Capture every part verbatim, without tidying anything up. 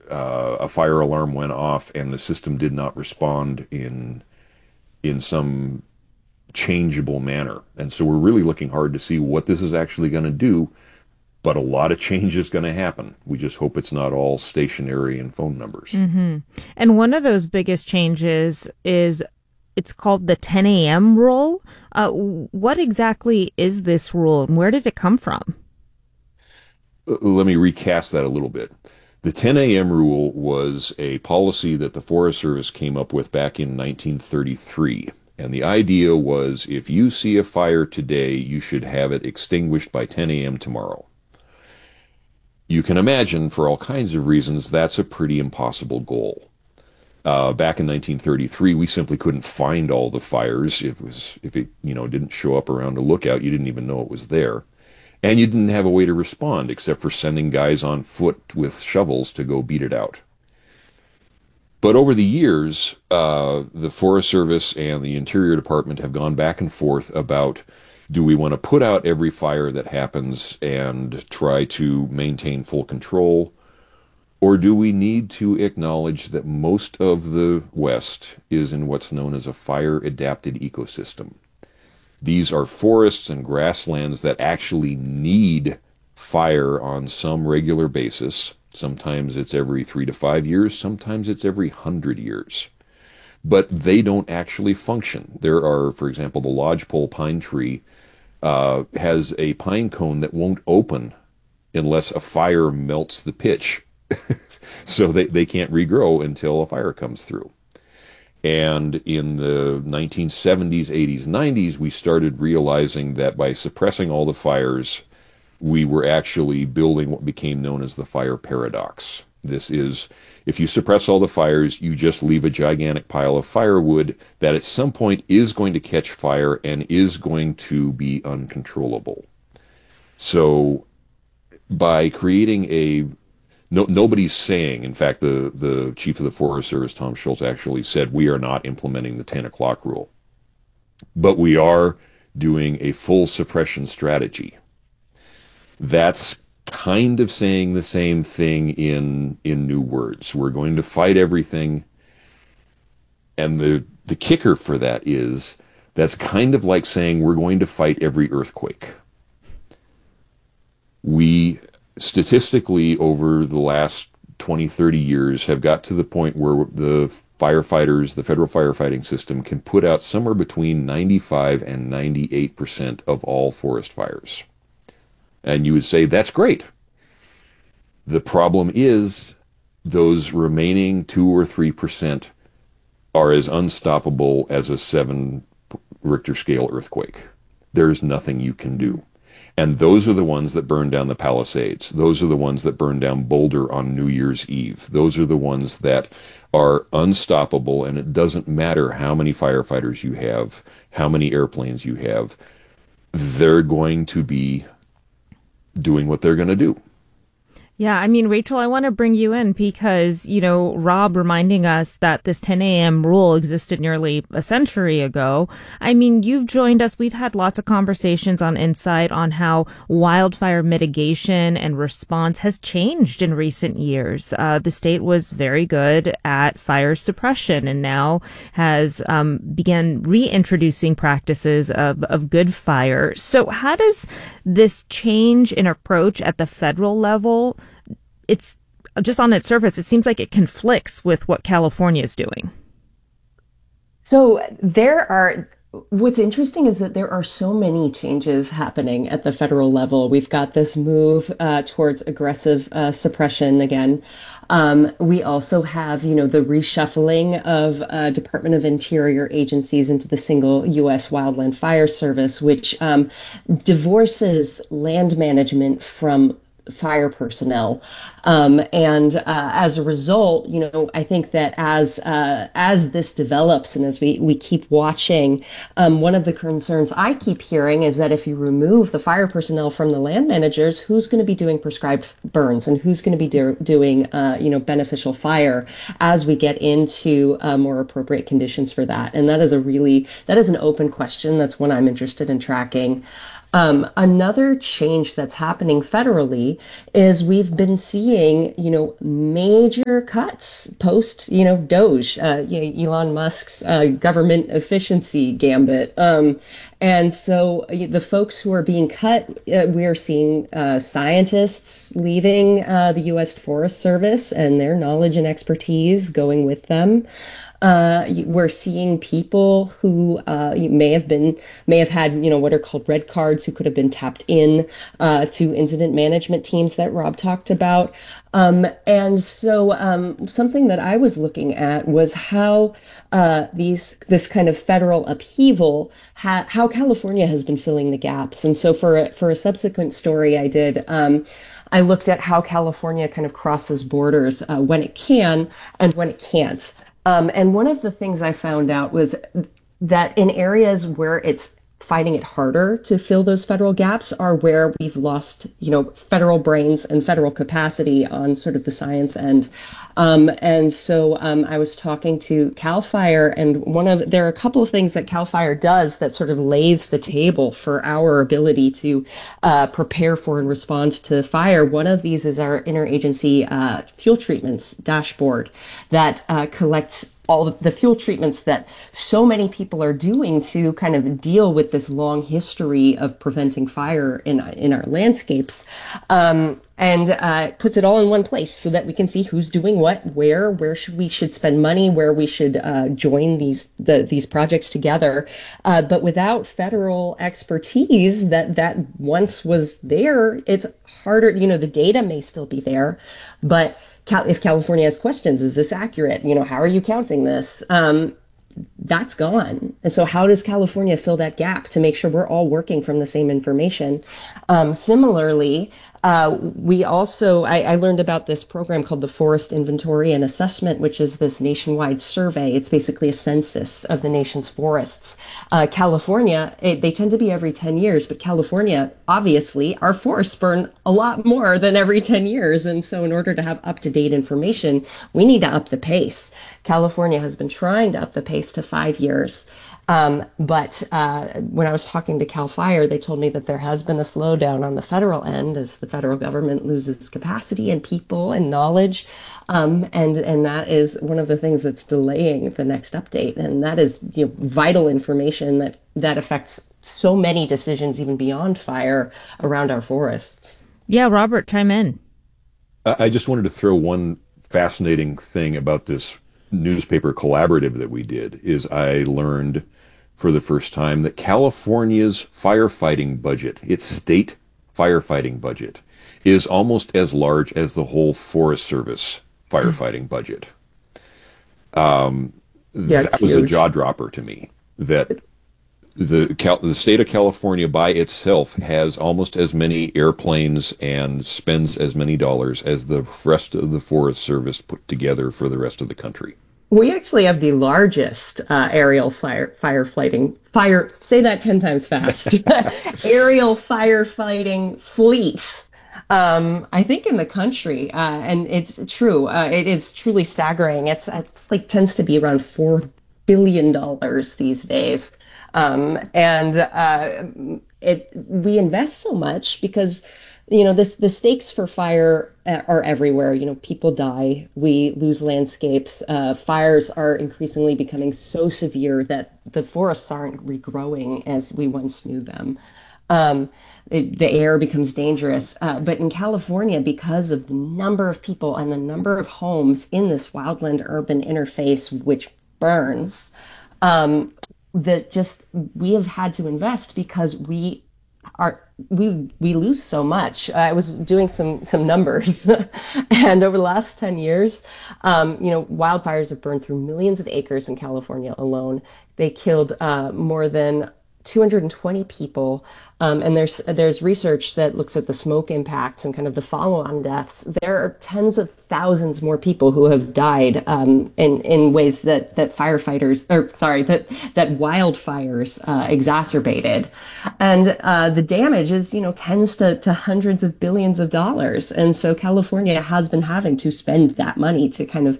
uh, a fire alarm went off and the system did not respond in in some changeable manner. And so we're really looking hard to see what this is actually going to do, but a lot of change is going to happen. We just hope it's not all stationary and phone numbers. Mm-hmm. And one of those biggest changes is it's called the ten a m rule. Uh, what exactly is this rule and where did it come from? Uh, Let me recast that a little bit. The ten a m rule was a policy that the Forest Service came up with back in nineteen thirty-three. And the idea was if you see a fire today, you should have it extinguished by ten a m tomorrow. You can imagine, for all kinds of reasons, that's a pretty impossible goal. Uh, back in nineteen thirty-three, we simply couldn't find all the fires. If it was, if it, you know, didn't show up around a lookout, you didn't even know it was there. And you didn't have a way to respond except for sending guys on foot with shovels to go beat it out. But over the years, uh, the Forest Service and the Interior Department have gone back and forth about, do we want to put out every fire that happens and try to maintain full control? Or do we need to acknowledge that most of the West is in what's known as a fire-adapted ecosystem? These are forests and grasslands that actually need fire on some regular basis. Sometimes it's every three to five years, sometimes it's every hundred years. But they don't actually function. There are, for example, the lodgepole pine tree uh, has a pine cone that won't open unless a fire melts the pitch. So they, they can't regrow until a fire comes through. And in the nineteen seventies, eighties, nineties, we started realizing that by suppressing all the fires, we were actually building what became known as the fire paradox. This is, if you suppress all the fires, you just leave a gigantic pile of firewood that at some point is going to catch fire and is going to be uncontrollable. So by creating a No, nobody's saying, in fact, the, the chief of the Forest Service, Tom Schultz, actually said, we are not implementing the ten o'clock rule. But we are doing a full suppression strategy. That's kind of saying the same thing in, in new words. We're going to fight everything. And the, the kicker for that is, that's kind of like saying we're going to fight every earthquake. We statistically over the last twenty, thirty years have got to the point where the firefighters, the federal firefighting system, can put out somewhere between ninety-five and ninety-eight percent of all forest fires. And you would say, that's great. The problem is those remaining two or three percent are as unstoppable as a seven Richter scale earthquake. There's nothing you can do. And those are the ones that burn down the Palisades. Those are the ones that burn down Boulder on New Year's Eve. Those are the ones that are unstoppable, and it doesn't matter how many firefighters you have, how many airplanes you have. They're going to be doing what they're going to do. Yeah, I mean, Rachel, I want to bring you in because, you know, Rob reminding us that this ten a m rule existed nearly a century ago. I mean, you've joined us. We've had lots of conversations on Insight on how wildfire mitigation and response has changed in recent years. Uh, the state was very good at fire suppression and now has um, began reintroducing practices of, of good fire. So how does this change in approach at the federal level, it's just on its surface, it seems like it conflicts with what California is doing? So there are, what's interesting is that there are so many changes happening at the federal level. We've got this move uh, towards aggressive uh, suppression again. Um, we also have, you know, the reshuffling of uh, Department of Interior agencies into the single U S Wildland Fire Service, which um, divorces land management from fire personnel. Um, and uh, as a result, you know, I think that as uh, as this develops and as we, we keep watching, um, one of the concerns I keep hearing is that if you remove the fire personnel from the land managers, who's going to be doing prescribed burns and who's going to be do- doing, uh, you know, beneficial fire as we get into uh, more appropriate conditions for that? And that is a really, that is an open question. That's one I'm interested in tracking. Um, another change that's happening federally is we've been seeing, you know, major cuts post, you know, Doge, uh, you know, Elon Musk's uh, government efficiency gambit. Um, and so uh, the folks who are being cut, uh, we are seeing uh, scientists leaving uh, the U S. Forest Service and their knowledge and expertise going with them. Uh, we're seeing people who uh, may have been, may have had, you know, what are called red cards, who could have been tapped in uh, to incident management teams that Rob talked about. Um, and so um, something that I was looking at was how uh, these this kind of federal upheaval, ha- how California has been filling the gaps. And so for a, for a subsequent story I did, um, I looked at how California kind of crosses borders uh, when it can and when it can't. Um, and one of the things I found out was that in areas where it's finding it harder to fill those federal gaps are where we've lost, you know, federal brains and federal capacity on sort of the science end. Um, and so um, I was talking to CAL FIRE, and one of there are a couple of things that CAL FIRE does that sort of lays the table for our ability to uh, prepare for and respond to fire. One of these is our interagency uh, fuel treatments dashboard that uh, collects all the fuel treatments that so many people are doing to kind of deal with this long history of preventing fire in in our landscapes, um, and uh, puts it all in one place so that we can see who's doing what, where, where should we should spend money, where we should uh, join these the these projects together. Uh, but without federal expertise that that once was there, it's harder. You know, the data may still be there, but Cal- if California has questions, is this accurate? You know, how are you counting this? Um, that's gone. And so how does California fill that gap to make sure we're all working from the same information? Um, similarly, uh, we also, I, I learned about this program called the Forest Inventory and Assessment, which is this nationwide survey. It's basically a census of the nation's forests. Uh, California, it, they tend to be every ten years, but California, obviously, our forests burn a lot more than every ten years. And so in order to have up-to-date information, we need to up the pace. California has been trying to up the pace to five years. Um, but uh, when I was talking to CAL FIRE, they told me that there has been a slowdown on the federal end as the federal government loses capacity and people and knowledge. Um, and, and that is one of the things that's delaying the next update. And that is, you know, vital information that, that affects so many decisions, even beyond fire, around our forests. Yeah, Robert, chime in. I just wanted to throw one fascinating thing about this newspaper collaborative that we did is I learned for the first time that California's firefighting budget, its state firefighting budget, is almost as large as the whole Forest Service firefighting budget. Um, yeah, that was huge. A jaw dropper to me. That the Cal- the state of California by itself has almost as many airplanes and spends as many dollars as the rest of the Forest Service put together for the rest of the country. We actually have the largest uh, aerial fire firefighting fire. Say that ten times fast. Aerial firefighting fleet. Um, I think in the country, uh, and it's true. Uh, it is truly staggering. It's it's like tends to be around four billion dollars these days, um, and uh, it we invest so much because, you know, the the stakes for fire are everywhere. You know, people die, we lose landscapes. Uh, fires are increasingly becoming so severe that the forests aren't regrowing as we once knew them. Um, it, the air becomes dangerous. Uh, but in California, because of the number of people and the number of homes in this wildland urban interface, which burns, um, that just we have had to invest because we are we we lose so much. I was doing some some numbers, and over the last ten years, um, you know, wildfires have burned through millions of acres in California alone. They killed uh, more than two hundred twenty people, um, and there's there's research that looks at the smoke impacts and kind of the follow-on deaths. There are tens of thousands more people who have died um, in in ways that that firefighters, or sorry, that that wildfires uh, exacerbated, and uh, the damage is, you know, tens to to hundreds of billions of dollars. And so California has been having to spend that money to kind of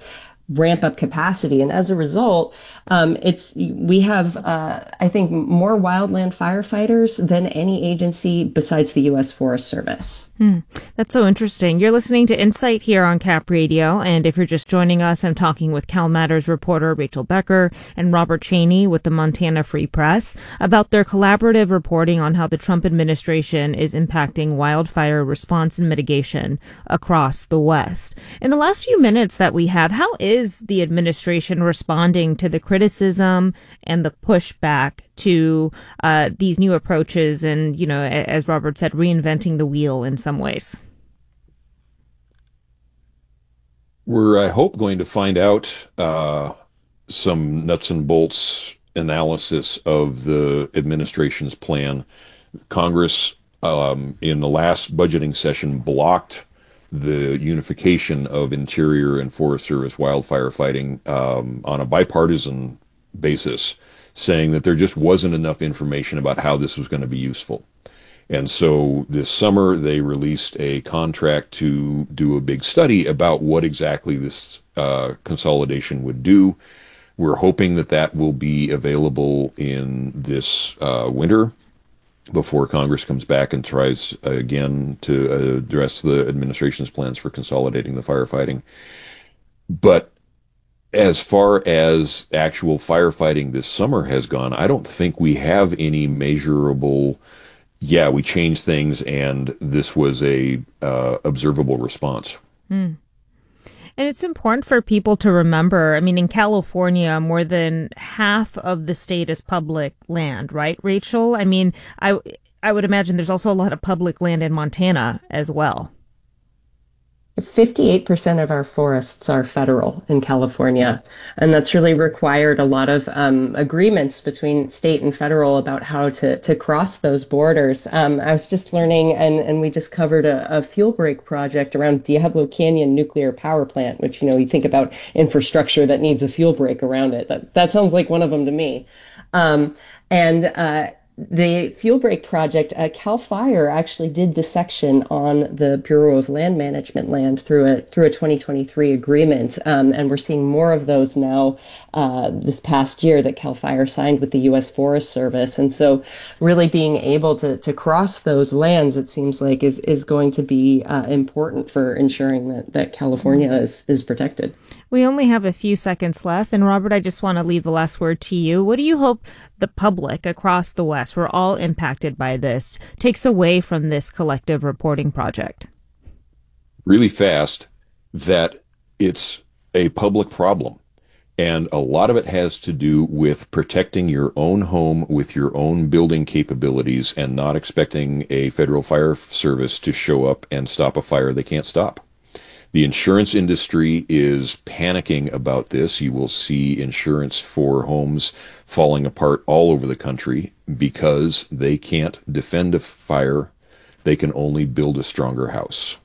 ramp up capacity. And as a result, um, it's we have, uh, I think, more wildland firefighters than any agency besides the U S Forest Service. Hmm. That's so interesting. You're listening to Insight here on Cap Radio, and if you're just joining us, I'm talking with CalMatters reporter Rachel Becker and Robert Cheney with the Montana Free Press about their collaborative reporting on how the Trump administration is impacting wildfire response and mitigation across the West. In the last few minutes that we have, how is the administration responding to the criticism and the pushback to uh, these new approaches and, you know, as Robert said, reinventing the wheel in some ways? We're, I hope, going to find out uh, some nuts and bolts analysis of the administration's plan. Congress, um, in the last budgeting session, blocked the unification of Interior and Forest Service wildfire fighting um, on a bipartisan basis, saying that there just wasn't enough information about how this was going to be useful. And so this summer they released a contract to do a big study about what exactly this uh, consolidation would do. We're hoping that that will be available in this uh, winter before Congress comes back and tries uh, again to address the administration's plans for consolidating the firefighting. But as far as actual firefighting this summer has gone, I don't think we have any measurable, yeah, we changed things and this was a uh, observable response. Mm. And it's important for people to remember, I mean, in California, more than half of the state is public land, right, Rachel? I mean, I, I would imagine there's also a lot of public land in Montana as well. fifty-eight percent of our forests are federal in California, and that's really required a lot of um, agreements between state and federal about how to, to cross those borders. Um, I was just learning, and, and we just covered a, a fuel break project around Diablo Canyon Nuclear Power Plant, which, you know, you think about infrastructure that needs a fuel break around it. That, that sounds like one of them to me. Um, and uh, The fuel break project, uh, CAL FIRE actually did the section on the Bureau of Land Management land through a through a twenty twenty-three agreement, um, and we're seeing more of those now uh, this past year that CAL FIRE signed with the U S Forest Service. And so, really being able to to cross those lands, it seems like, is is going to be uh, important for ensuring that that California is is protected. We only have a few seconds left, and Robert, I just want to leave the last word to you. What do you hope the public across the West, we're all impacted by this, takes away from this collective reporting project? Really fast, that it's a public problem. And a lot of it has to do with protecting your own home with your own building capabilities and not expecting a federal fire service to show up and stop a fire they can't stop. The insurance industry is panicking about this. You will see insurance for homes falling apart all over the country because they can't defend a fire. They can only build a stronger house.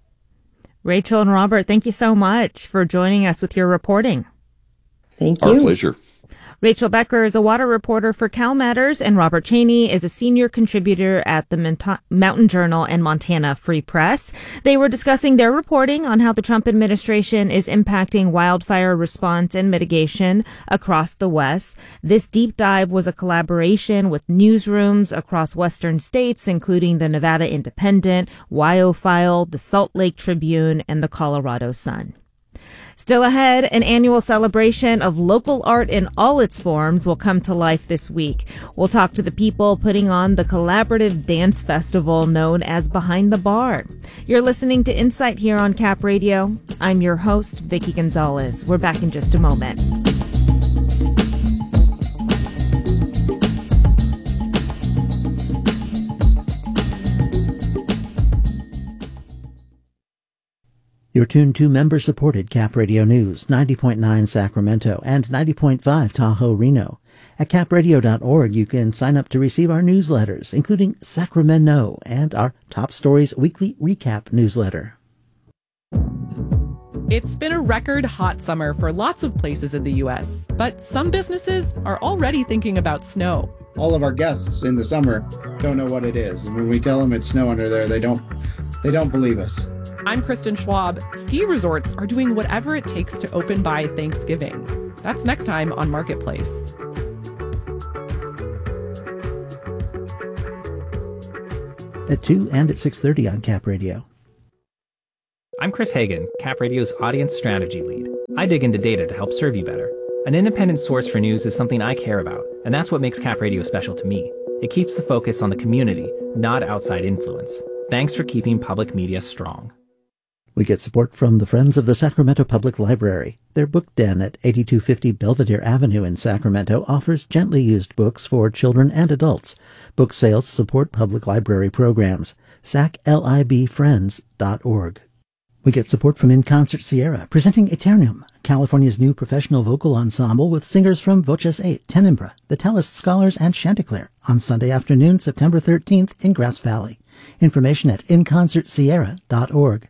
Rachel and Robert, thank you so much for joining us with your reporting. Thank you. Our pleasure. Rachel Becker is a water reporter for CalMatters, and Robert Cheney is a senior contributor at the Mountain Journal and Montana Free Press. They were discussing their reporting on how the Trump administration is impacting wildfire response and mitigation across the West. This deep dive was a collaboration with newsrooms across Western states, including the Nevada Independent, WyoFile, the Salt Lake Tribune, and the Colorado Sun. Still ahead, an annual celebration of local art in all its forms will come to life this week. We'll talk to the people putting on the collaborative dance festival known as Behind the Bar. You're listening to Insight here on Cap Radio. I'm your host, Vicky Gonzalez. We're back in just a moment. You're tuned to member-supported Cap Radio News, ninety point nine Sacramento and ninety point five Tahoe Reno. At cap radio dot org, you can sign up to receive our newsletters, including Sacramento and our Top Stories Weekly Recap newsletter. It's been a record hot summer for lots of places in the U S, but some businesses are already thinking about snow. All of our guests in the summer don't know what it is. And when we tell them it's snow under there, they don't, they don't believe us. I'm Kristen Schwab. Ski resorts are doing whatever it takes to open by Thanksgiving. That's next time on Marketplace. At two and at six thirty on Cap Radio. I'm Chris Hagan, Cap Radio's audience strategy lead. I dig into data to help serve you better. An independent source for news is something I care about, and that's what makes Cap Radio special to me. It keeps the focus on the community, not outside influence. Thanks for keeping public media strong. We get support from the Friends of the Sacramento Public Library. Their book den at eighty-two fifty Belvedere Avenue in Sacramento offers gently used books for children and adults. Book sales support public library programs. sac lib friends dot org. We get support from In Concert Sierra, presenting Aeternum, California's new professional vocal ensemble with singers from Voces eight, Tenebrae, the Tellus Scholars, and Chanticleer on Sunday afternoon, September thirteenth in Grass Valley. Information at in concert sierra dot org.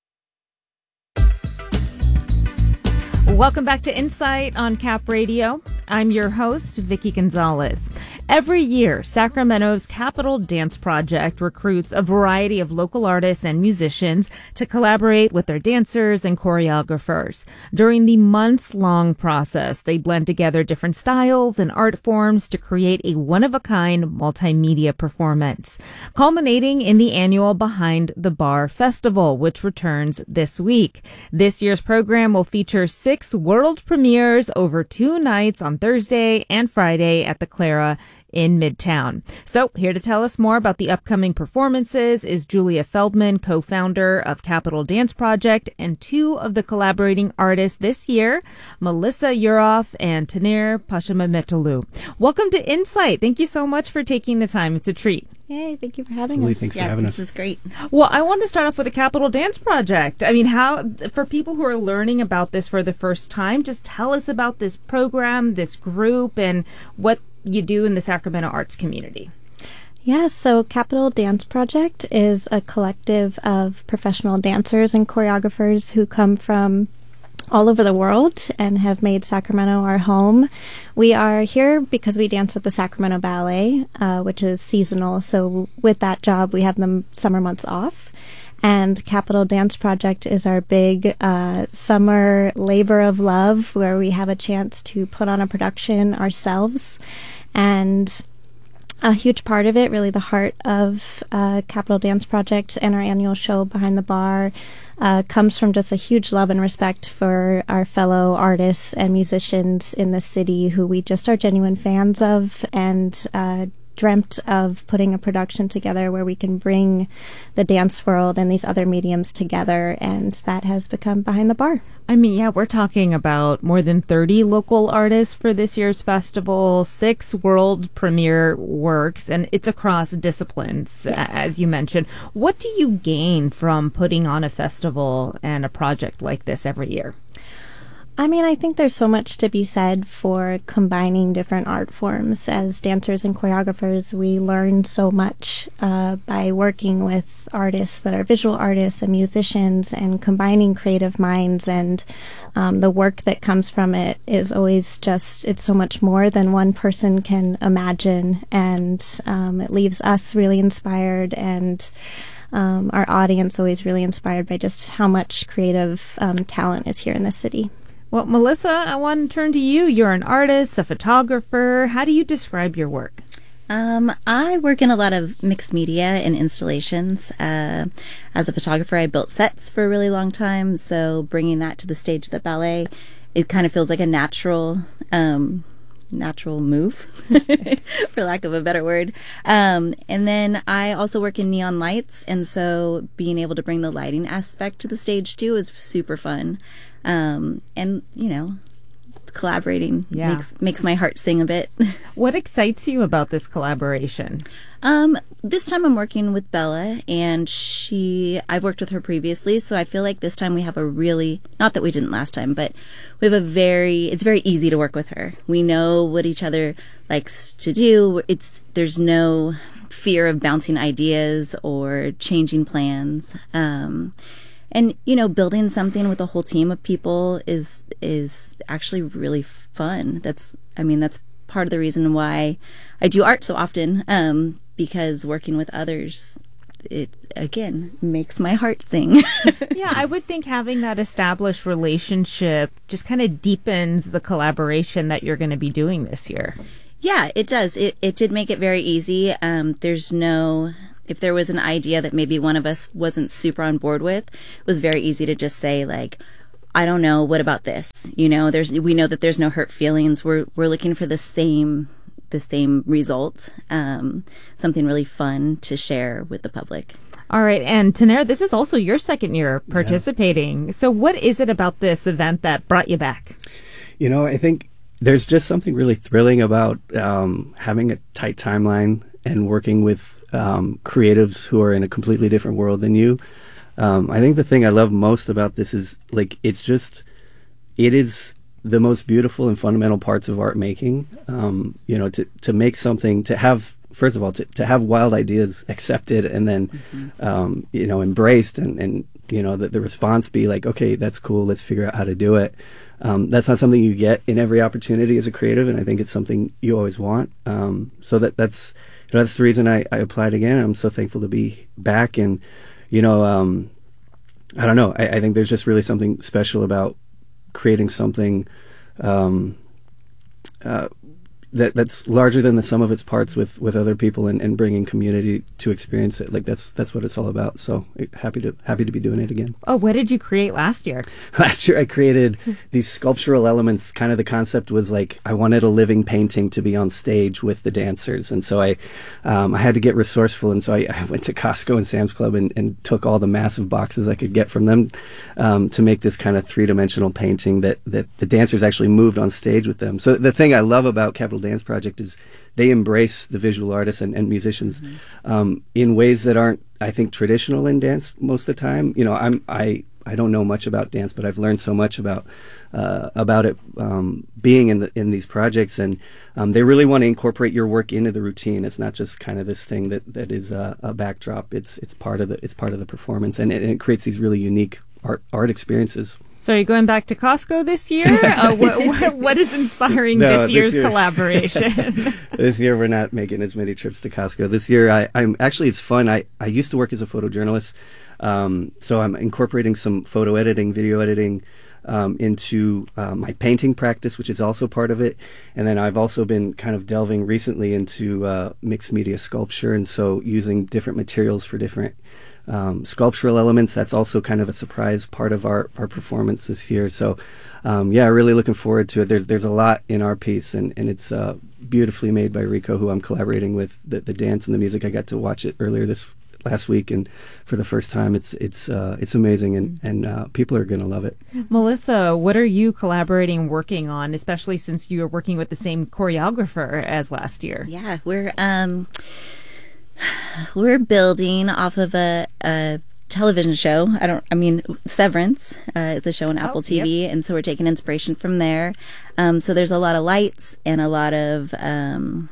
Welcome back to Insight on Cap Radio. I'm your host, Vicki Gonzalez. Every year, Sacramento's Capital Dance Project recruits a variety of local artists and musicians to collaborate with their dancers and choreographers. During the months-long process, they blend together different styles and art forms to create a one-of-a-kind multimedia performance, culminating in the annual Behind the Bar Festival, which returns this week. This year's program will feature six world premieres over two nights on Thursday and Friday at the Clara in Midtown. So here to tell us more about the upcoming performances is Julia Feldman, co-founder of Capital Dance Project, and two of the collaborating artists this year, Melissa Yuroff and Tanir Pashamametoulou. Welcome to Insight. Thank you so much for taking the time. It's a treat. Yay, thank you for having Absolutely, us. thanks yeah, for having this us. This is great. Well, I want to start off with the Capital Dance Project. I mean, how, for people who are learning about this for the first time, just tell us about this program, this group, and what you do in the Sacramento arts community. Yeah, so Capital Dance Project is a collective of professional dancers and choreographers who come from all over the world and have made Sacramento our home. We are here because we dance with the Sacramento Ballet, uh, which is seasonal. So with that job, we have the summer months off. And Capital Dance Project is our big uh, summer labor of love where we have a chance to put on a production ourselves. And a huge part of it, really the heart of uh, Capital Dance Project and our annual show Behind the Bar, uh, comes from just a huge love and respect for our fellow artists and musicians in the city who we just are genuine fans of, and uh, dreamt of putting a production together where we can bring the dance world and these other mediums together, and that has become Behind the Bar. I mean, yeah, we're talking about more than thirty local artists for this year's festival, six world premiere works, and it's across disciplines, yes, as you mentioned. What do you gain from putting on a festival and a project like this every year? I mean, I think there's so much to be said for combining different art forms. As dancers and choreographers, we learn so much uh, by working with artists that are visual artists and musicians and combining creative minds, and um, the work that comes from it is always just, it's so much more than one person can imagine, and um, it leaves us really inspired, and um, our audience always really inspired by just how much creative um, talent is here in the city. Well, Melissa, I want to turn to you. You're an artist, a photographer. How do you describe your work? Um, I work in a lot of mixed media and installations. Uh, as a photographer, I built sets for a really long time, so bringing that to the stage of the ballet, it kind of feels like a natural um, natural move, for lack of a better word. Um, and then I also work in neon lights, and so being able to bring the lighting aspect to the stage, too, is super fun. Um, and, you know, collaborating yeah. makes makes my heart sing a bit. What excites you about this collaboration? Um, this time I'm working with Bella, and she, I've worked with her previously, so I feel like this time we have a really, not that we didn't last time, but we have a very, it's very easy to work with her. We know what each other likes to do. It's, there's no fear of bouncing ideas or changing plans. Um, And, you know, building something with a whole team of people is is actually really fun. That's, I mean, that's part of the reason why I do art so often, um, because working with others, it again makes my heart sing. Yeah, I would think having that established relationship just kind of deepens the collaboration that you're going to be doing this year. Yeah, it does. It it did make it very easy. Um, there's no, if there was an idea that maybe one of us wasn't super on board with, it was very easy to just say like, I don't know, what about this? You know, there's we know that there's no hurt feelings. We're we're looking for the same the same result, um, something really fun to share with the public. All right, and Tanera, this is also your second year participating. Yeah. So what is it about this event that brought you back? You know, I think there's just something really thrilling about um, having a tight timeline and working with um, creatives who are in a completely different world than you. Um, I think the thing I love most about this is, like, it's just, it is the most beautiful and fundamental parts of art making. Um, you know, to, to make something, to have, first of all, to, to have wild ideas accepted and then, mm-hmm. um, you know, embraced and, and you know, the, the response be like, okay, that's cool, let's figure out how to do it. Um, that's not something you get in every opportunity as a creative, and I think it's something you always want. Um, so that that's you know, that's the reason I, I applied again. I'm so thankful to be back, and you know, um, I don't know. I, I think there's just really something special about creating something um, uh, that that's larger than the sum of its parts with, with other people, and, and bringing community to experience it. Like that's that's what it's all about. So happy to happy to be doing it again. Oh, what did you create last year? Last year I created these sculptural elements. Kind of the concept was like I wanted a living painting to be on stage with the dancers, and so I um, I had to get resourceful, and so I, I went to Costco and Sam's Club and, and took all the massive boxes I could get from them um, to make this kind of three dimensional painting that that the dancers actually moved on stage with them. So the thing I love about Capital Dance Project is they embrace the visual artists and, and musicians mm-hmm. um, in ways that aren't, I think, traditional in dance most of the time. You know, I'm I I don't know much about dance, but I've learned so much about uh, about it um, being in the in these projects, and um, they really want to incorporate your work into the routine. It's not just kind of this thing that that is a, a backdrop. It's it's part of the it's part of the performance, and it, and it creates these really unique art art experiences. So are you going back to Costco this year? uh, what, what, what is inspiring no, this year's this year, collaboration? This year we're not making as many trips to Costco. This year I, I'm actually, it's fun. I, I used to work as a photojournalist. Um, so I'm incorporating some photo editing, video editing um, into uh, my painting practice, which is also part of it. And then I've also been kind of delving recently into uh, mixed media sculpture. And so using different materials for different Um, sculptural elements. That's also kind of a surprise part of our, our performance this year. So, um, yeah, really looking forward to it. There's there's a lot in our piece, and, and it's uh, beautifully made by Rico, who I'm collaborating with. The, the dance and the music, I got to watch it earlier this last week, and for the first time, it's it's uh, it's amazing, and and uh, people are going to love it. Melissa, what are you collaborating, working on, especially since you are working with the same choreographer as last year? Yeah, we're um. We're building off of a, a television show. I don't. I mean, Severance uh, is a show on oh, Apple T V, yep. And so we're taking inspiration from there. Um, so there's a lot of lights and a lot of. Um,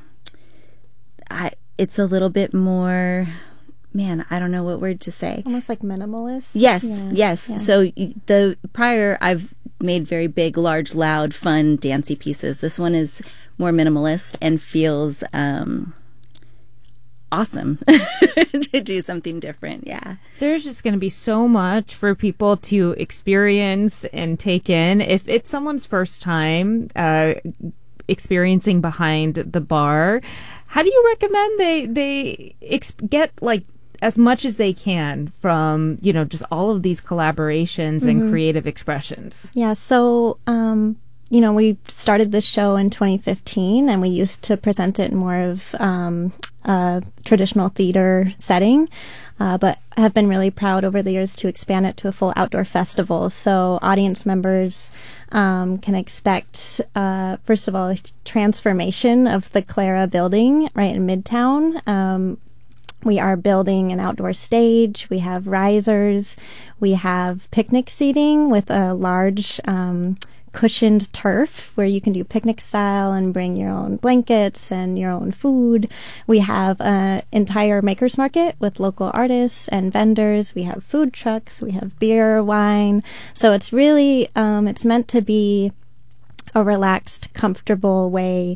I. It's a little bit more. Man, I don't know what word to say. Almost like minimalist. Yes, yeah. yes. Yeah. So the prior, I've made very big, large, loud, fun, dancey pieces. This one is more minimalist and feels. Um, awesome to do something different. Yeah, there's just going to be so much for people to experience and take in. If it's someone's first time uh experiencing behind the bar, how do you recommend they they ex- get like as much as they can from, you know, just all of these collaborations mm-hmm. and creative expressions? Yeah, so um you know, we started this show in twenty fifteen, and we used to present it in more of um, a traditional theater setting, uh, but have been really proud over the years to expand it to a full outdoor festival. So audience members um, can expect, uh, first of all, a transformation of the Clara building right in Midtown. Um, We are building an outdoor stage. We have risers. We have picnic seating with a large um, cushioned turf where you can do picnic style and bring your own blankets and your own food. We have an entire makers market with local artists and vendors. We have food trucks. We have beer, wine. So it's really, um, it's meant to be a relaxed, comfortable way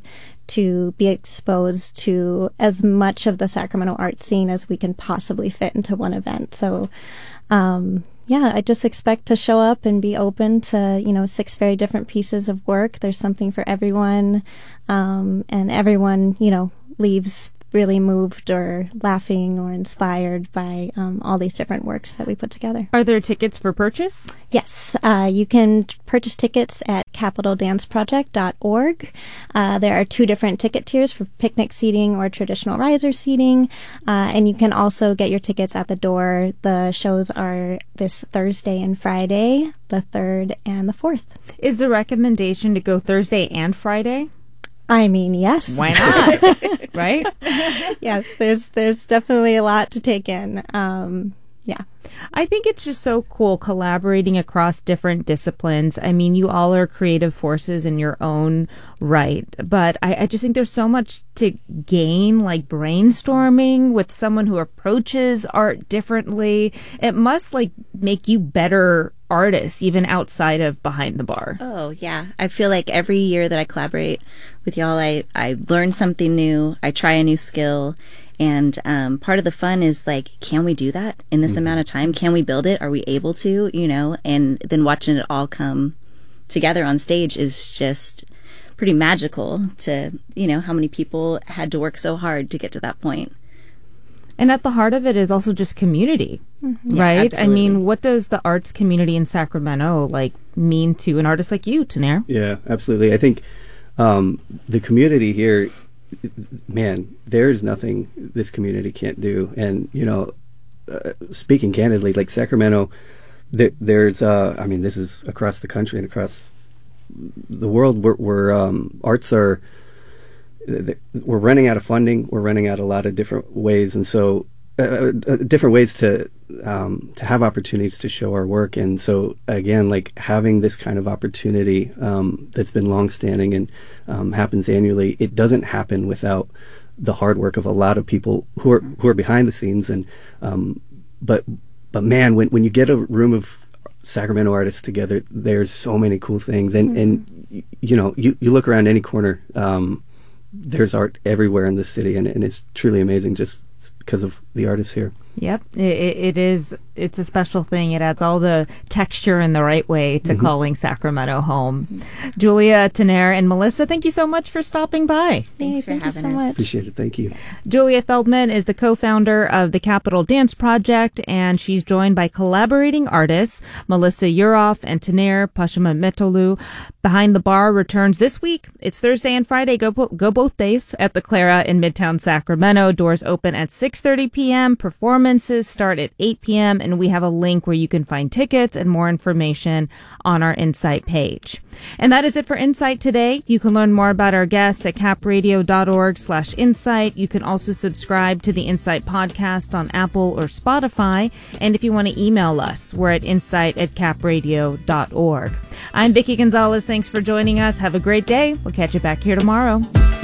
to be exposed to as much of the Sacramento art scene as we can possibly fit into one event. So, um, yeah, I just expect to show up and be open to, you know, six very different pieces of work. There's something for everyone, um, and everyone, you know, leaves really moved or laughing or inspired by um, all these different works that we put together. Are there tickets for purchase? Yes, uh, you can purchase tickets at capital dance project dot org. Uh, there are two different ticket tiers for picnic seating or traditional riser seating, uh, and you can also get your tickets at the door. The shows are this Thursday and Friday, the third and the fourth. Is the recommendation to go Thursday and Friday? I mean, yes. Why not? Right? Yes, there's there's definitely a lot to take in. Um, yeah. I think it's just so cool collaborating across different disciplines. I mean, you all are creative forces in your own right, but I, I just think there's so much to gain, like brainstorming with someone who approaches art differently. It must like make you better artists, even outside of behind the bar. Oh, yeah. I feel like every year that I collaborate with y'all, I, I learn something new. I try a new skill. And um, part of the fun is like, can we do that in this mm-hmm. amount of time? Can we build it? Are we able to, you know? And then watching it all come together on stage is just pretty magical to, you know, how many people had to work so hard to get to that point. And at the heart of it is also just community, mm-hmm. right? Yeah, I mean, what does the arts community in Sacramento like mean to an artist like you, Taner? Yeah, absolutely. I think um, the community here, man, there's nothing this community can't do. And, you know, uh, speaking candidly, like Sacramento, there, there's, uh, I mean, this is across the country and across the world where, where um, arts are, we're running out of funding. We're running out a lot of different ways. And so uh, uh, different ways to um, to have opportunities to show our work. And so, again, like having this kind of opportunity um, that's been longstanding and um, happens annually, it doesn't happen without the hard work of a lot of people who are who are behind the scenes. And um, but but man, when when you get a room of Sacramento artists together, there's so many cool things. And mm-hmm. and you know, you you look around any corner, um, there's art everywhere in the city, and, and it's truly amazing just because of the artists here. Yep, it, it is. It's a special thing. It adds all the texture in the right way to mm-hmm. calling Sacramento home. Mm-hmm. Julia, Taner, and Melissa, thank you so much for stopping by. Thanks hey, for thank having you so us. Much. Appreciate it. Thank you. Julia Feldman is the co-founder of the Capital Dance Project, and she's joined by collaborating artists Melissa Yuroff and Taner Pashametolu. Behind the Bar returns this week. It's Thursday and Friday. Go go both days at the Clara in Midtown Sacramento. Doors open at six thirty p.m. Performances start at eight p.m. and we have a link where you can find tickets and more information on our Insight page. And that is it for Insight today. You can learn more about our guests at capradio.org slash insight. You can also subscribe to the Insight podcast on Apple or Spotify. And if you want to email us, we're at insight at capradio dot org. I'm Vicki Gonzalez. Thanks for joining us. Have a great day. We'll catch you back here tomorrow.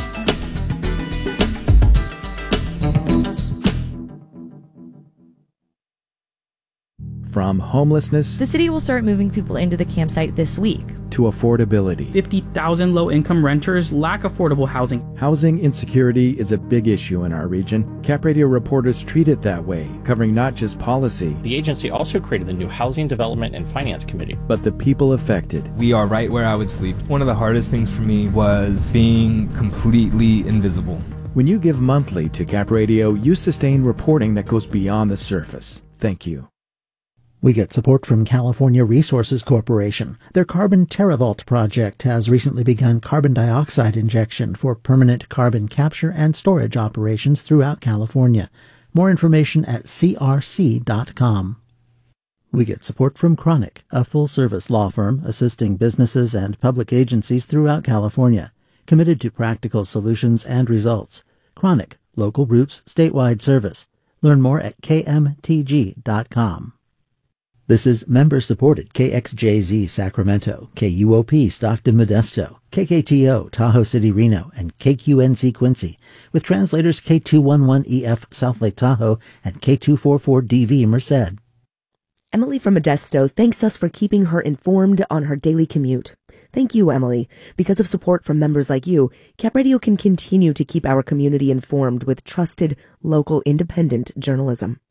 From homelessness, the city will start moving people into the campsite this week, to affordability. fifty thousand low-income renters lack affordable housing. Housing insecurity is a big issue in our region. Cap Radio reporters treat it that way, covering not just policy. The agency also created the new Housing Development and Finance Committee. But the people affected. We are right where I would sleep. One of the hardest things for me was being completely invisible. When you give monthly to Cap Radio, you sustain reporting that goes beyond the surface. Thank you. We get support from California Resources Corporation. Their Carbon TerraVault project has recently begun carbon dioxide injection for permanent carbon capture and storage operations throughout California. More information at c r c dot com. We get support from Chronic, a full-service law firm assisting businesses and public agencies throughout California, committed to practical solutions and results. Chronic, local roots, statewide service. Learn more at k m t g dot com. This is member-supported K X J Z Sacramento, K U O P Stockton Modesto, K K T O Tahoe City Reno, and K Q N C Quincy, with translators K two eleven E F South Lake Tahoe and K two forty-four D V Merced. Emily from Modesto thanks us for keeping her informed on her daily commute. Thank you, Emily. Because of support from members like you, Cap Radio can continue to keep our community informed with trusted, local, independent journalism.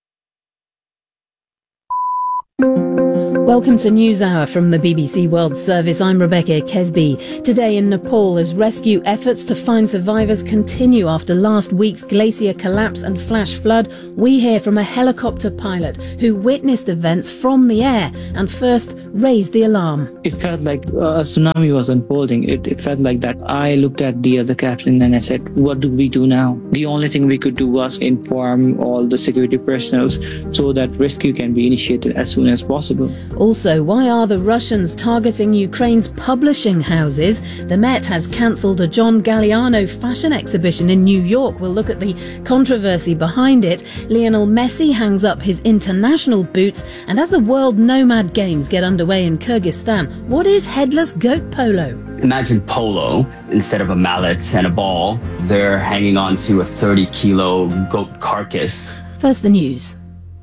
Welcome to NewsHour from the B B C World Service. I'm Rebecca Kesby. Today in Nepal, as rescue efforts to find survivors continue after last week's glacier collapse and flash flood, we hear from a helicopter pilot who witnessed events from the air and first raised the alarm. It felt like a tsunami was unfolding. It, it felt like that. I looked at the other captain and I said, what do we do now? The only thing we could do was inform all the security personnel so that rescue can be initiated as soon as possible. Also, why are the Russians targeting Ukraine's publishing houses? The Met has cancelled a John Galliano fashion exhibition in New York. We'll look at the controversy behind it. Lionel Messi hangs up his international boots. And as the World Nomad Games get underway in Kyrgyzstan, what is headless goat polo? Imagine polo. Instead of a mallet and a ball, they're hanging on to a thirty kilo goat carcass. First, the news.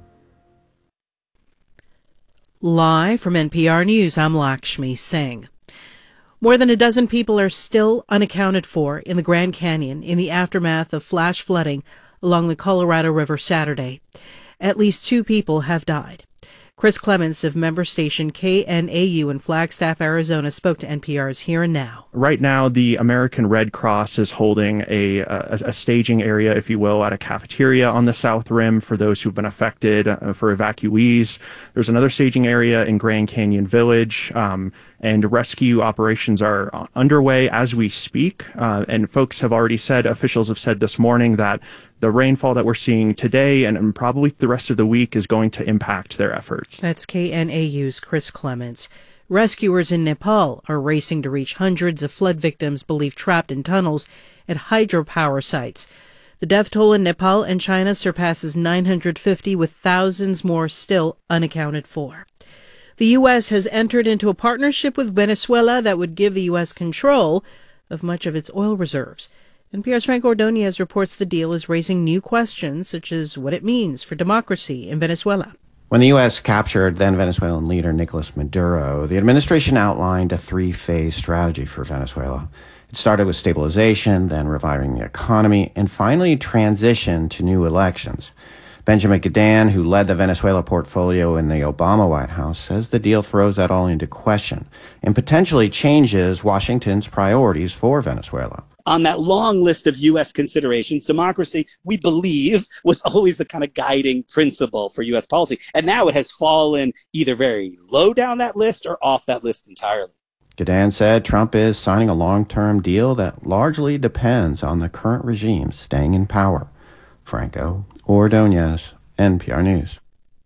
Live from N P R News, I'm Lakshmi Singh. More than a dozen people are still unaccounted for in the Grand Canyon in the aftermath of flash flooding along the Colorado River Saturday. At least two people have died. Chris Clements of member station K N A U in Flagstaff, Arizona, spoke to N P R's Here and Now. Right now, the American Red Cross is holding a, a, a staging area, if you will, at a cafeteria on the South Rim for those who've been affected, uh, for evacuees. There's another staging area in Grand Canyon Village, um, and rescue operations are underway as we speak. Uh, and folks have already said, officials have said this morning that the rainfall that we're seeing today and, and probably the rest of the week is going to impact their efforts. That's K N A U's Chris Clements. Rescuers in Nepal are racing to reach hundreds of flood victims believed trapped in tunnels at hydropower sites. The death toll in Nepal and China surpasses nine hundred fifty, with thousands more still unaccounted for. The U S has entered into a partnership with Venezuela that would give the U S control of much of its oil reserves. N P R's Frank Ordonez reports the deal is raising new questions, such as what it means for democracy in Venezuela. When the U S captured then Venezuelan leader Nicolas Maduro, the administration outlined a three-phase strategy for Venezuela. It started with stabilization, then reviving the economy, and finally transition to new elections. Benjamin Gadan, who led the Venezuela portfolio in the Obama White House, says the deal throws that all into question and potentially changes Washington's priorities for Venezuela. On that long list of U S considerations, democracy, we believe, was always the kind of guiding principle for U S policy. And now it has fallen either very low down that list or off that list entirely. Gadan said Trump is signing a long-term deal that largely depends on the current regime staying in power. Franco Ordonez, N P R News.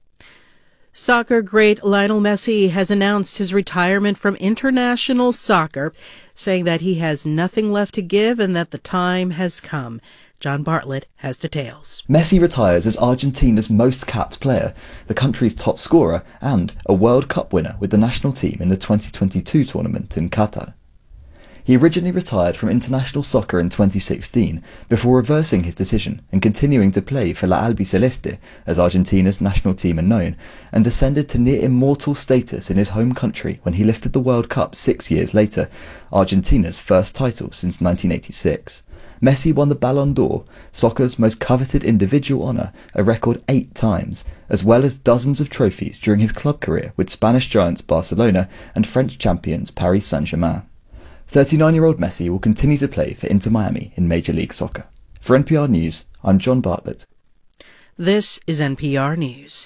Soccer great Lionel Messi has announced his retirement from international soccer, saying that he has nothing left to give and that the time has come. John Bartlett has details. Messi retires as Argentina's most capped player, the country's top scorer, and a World Cup winner with the national team in the twenty twenty-two tournament in Qatar. He originally retired from international soccer in twenty sixteen before reversing his decision and continuing to play for La Albiceleste, as Argentina's national team are known, and descended to near immortal status in his home country when he lifted the World Cup six years later, Argentina's first title since nineteen eighty-six. Messi won the Ballon d'Or, soccer's most coveted individual honour, a record eight times, as well as dozens of trophies during his club career with Spanish giants Barcelona and French champions Paris Saint-Germain. thirty-nine-year-old Messi will continue to play for Inter Miami in Major League Soccer. For N P R News, I'm John Bartlett. This is N P R News.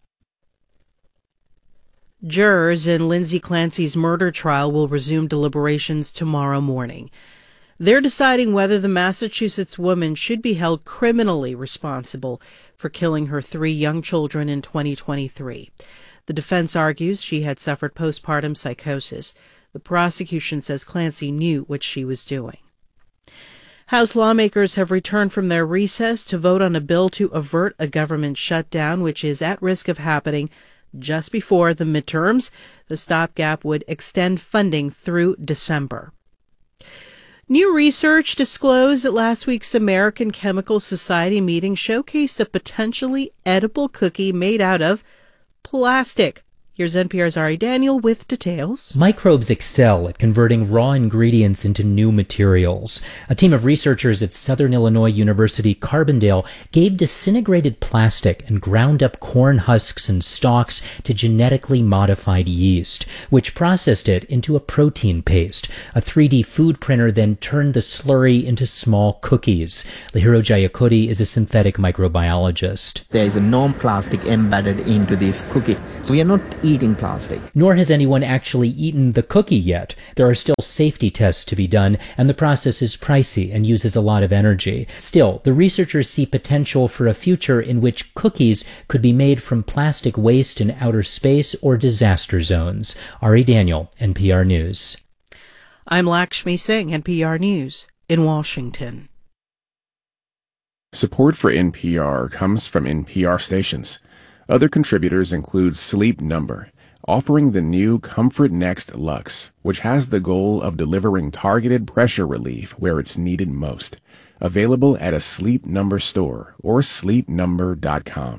Jurors in Lindsay Clancy's murder trial will resume deliberations tomorrow morning. They're deciding whether the Massachusetts woman should be held criminally responsible for killing her three young children in twenty twenty-three. The defense argues she had suffered postpartum psychosis. The prosecution says Clancy knew what she was doing. House lawmakers have returned from their recess to vote on a bill to avert a government shutdown, which is at risk of happening just before the midterms. The stopgap would extend funding through December. New research disclosed at last week's American Chemical Society meeting showcased a potentially edible cookie made out of plastic. Here's N P R's Ari Daniel with details. Microbes excel at converting raw ingredients into new materials. A team of researchers at Southern Illinois University Carbondale gave disintegrated plastic and ground up corn husks and stalks to genetically modified yeast, which processed it into a protein paste. A three D food printer then turned the slurry into small cookies. Lahiro Jayakody is a synthetic microbiologist. There is a known plastic embedded into this cookie, so we are not eating plastic. Nor has anyone actually eaten the cookie yet. There are still safety tests to be done, and the process is pricey and uses a lot of energy. Still, the researchers see potential for a future in which cookies could be made from plastic waste in outer space or disaster zones. Ari Daniel, N P R News. I'm Lakshmi Singh, N P R News in Washington. Support for N P R comes from N P R stations. Other contributors include Sleep Number, offering the new Comfort Next Luxe, which has the goal of delivering targeted pressure relief where it's needed most. Available at a Sleep Number store or sleep number dot com.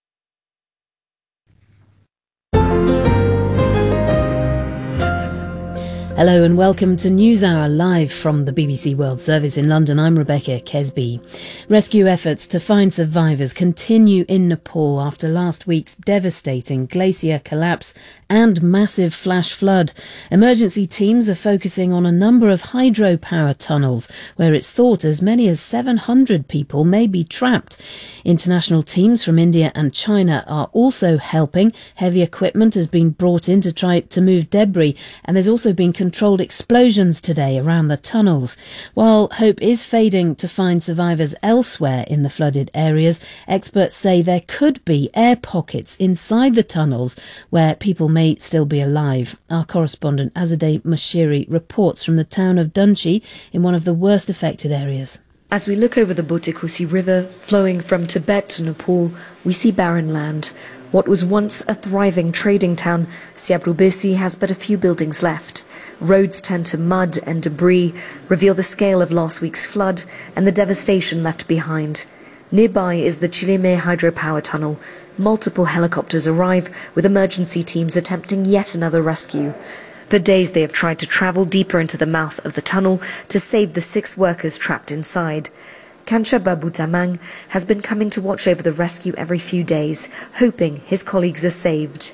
Hello and welcome to NewsHour live from the B B C World Service in London. I'm Rebecca Kesby. Rescue efforts to find survivors continue in Nepal after last week's devastating glacier collapse and massive flash flood. Emergency teams are focusing on a number of hydropower tunnels where it's thought as many as seven hundred people may be trapped. International teams from India and China are also helping. Heavy equipment has been brought in to try to move debris, and there's also been controlled explosions today around the tunnels. While hope is fading to find survivors elsewhere in the flooded areas, experts say there could be air pockets inside the tunnels where people may still be alive. Our correspondent Azadeh Mashiri reports from the town of Dunchi in one of the worst affected areas. As we look over the Butikosi River, flowing from Tibet to Nepal, we see barren land. What was once a thriving trading town, Siabrubisi has but a few buildings left. Roads turn to mud and debris, reveal the scale of last week's flood and the devastation left behind. Nearby is the Chilime hydropower tunnel. Multiple helicopters arrive, with emergency teams attempting yet another rescue. For days they have tried to travel deeper into the mouth of the tunnel to save the six workers trapped inside. Kancha Babu Tamang has been coming to watch over the rescue every few days, hoping his colleagues are saved.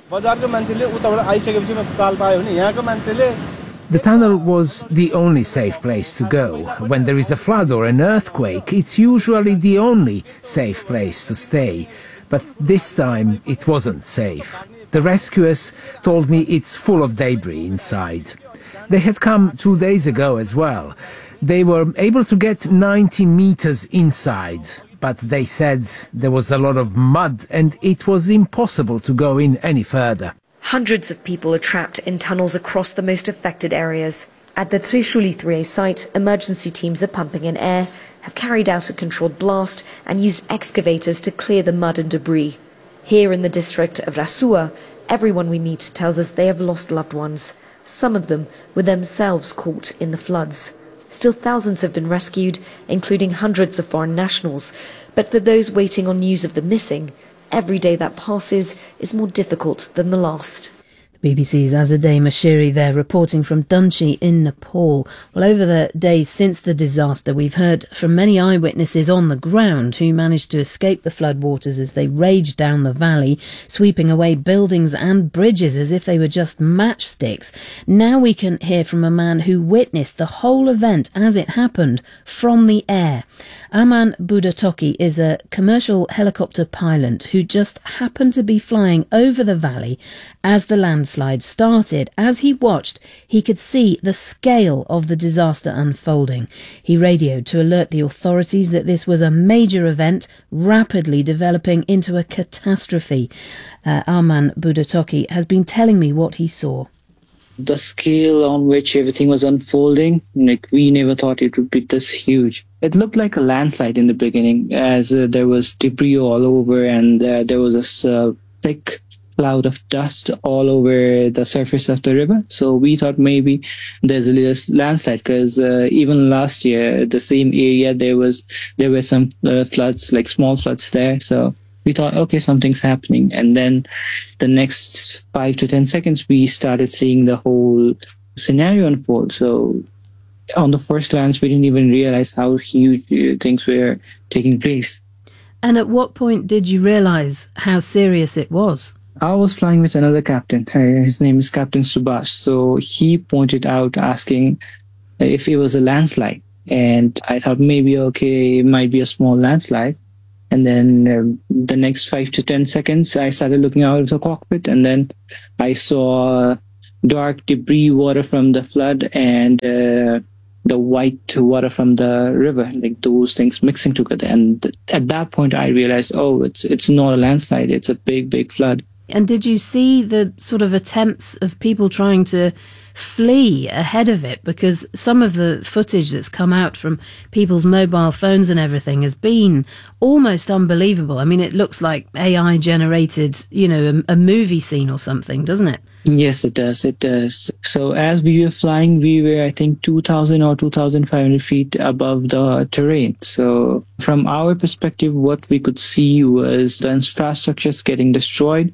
The tunnel was the only safe place to go. When there is a flood or an earthquake, it's usually the only safe place to stay. But this time it wasn't safe. The rescuers told me it's full of debris inside. They had come two days ago as well. They were able to get ninety meters inside, but they said there was a lot of mud and it was impossible to go in any further. Hundreds of people are trapped in tunnels across the most affected areas. At the Trishuli three A site, emergency teams are pumping in air, have carried out a controlled blast and used excavators to clear the mud and debris. Here in the district of Rasua, everyone we meet tells us they have lost loved ones. Some of them were themselves caught in the floods. Still, thousands have been rescued, including hundreds of foreign nationals. But for those waiting on news of the missing, every day that passes is more difficult than the last. B B C's Azadeh Mashiri there reporting from Dunchi in Nepal. Well, over the days since the disaster, we've heard from many eyewitnesses on the ground who managed to escape the floodwaters as they raged down the valley, sweeping away buildings and bridges as if they were just matchsticks. Now we can hear from a man who witnessed the whole event as it happened from the air. Aman Budatoki is a commercial helicopter pilot who just happened to be flying over the valley as the landslide started. As he watched, he could see the scale of the disaster unfolding. He radioed to alert the authorities that this was a major event, rapidly developing into a catastrophe. Uh, Aman Budatoki has been telling me what he saw. The scale on which everything was unfolding, like we never thought it would be this huge. It looked like a landslide in the beginning, as uh, there was debris all over and uh, there was this uh, thick cloud of dust all over the surface of the river. So we thought maybe there's a little landslide, because uh, even last year, the same area, there was there were some uh, floods, like small floods there. So we We thought, okay, something's happening. And then the next five to ten seconds, we started seeing the whole scenario unfold. So on the first glance, we didn't even realize how huge uh, things were taking place. And at what point did you realize how serious it was? I was flying with another captain. His name is Captain Subhash. So he pointed out, asking if it was a landslide. And I thought maybe, okay, it might be a small landslide. And then uh, the next five to ten seconds, I started looking out of the cockpit, and then I saw dark debris water from the flood and uh, the white water from the river, like those things mixing together. And th- at that point, I realized, oh, it's it's not a landslide; it's a big, big flood. And did you see the sort of attempts of people trying to flee ahead of it? Because some of the footage that's come out from people's mobile phones and everything has been almost unbelievable. I mean, it looks like A I generated, you know, a, a movie scene or something, doesn't it? Yes, it does. It does. So as we were flying, we were, I think, two thousand or two thousand five hundred feet above the terrain. So from our perspective, what we could see was the infrastructures getting destroyed